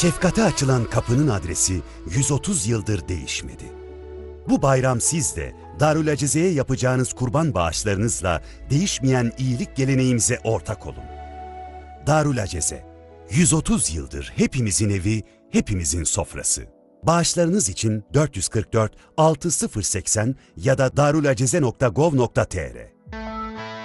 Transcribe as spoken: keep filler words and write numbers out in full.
Şefkate açılan kapının adresi yüz otuz yıldır değişmedi. Bu bayram siz de Darül Acize'ye yapacağınız kurban bağışlarınızla değişmeyen iyilik geleneğimize ortak olun. Darül Acize, yüz otuz yıldır hepimizin evi, hepimizin sofrası. Bağışlarınız için dört yüz kırk dört altı sıfır seksen ya da darulacize nokta gov nokta tr.